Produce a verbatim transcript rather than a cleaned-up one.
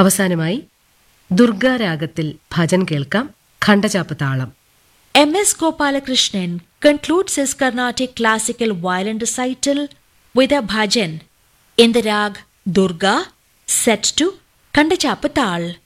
അവസാനമായി ദുർഗാരാഗത്തിൽ ഭജൻ കേൾക്കാം. ഖണ്ഡചാപ്പ് താളം. M S Gopalakrishnan concludes his Carnatic classical violin recital with a bhajan in the rag Durga set to Khandachapa Tal.